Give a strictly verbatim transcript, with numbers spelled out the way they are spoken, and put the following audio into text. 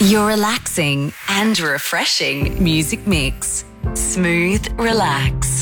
Your relaxing and refreshing music mix. Smooth Relax.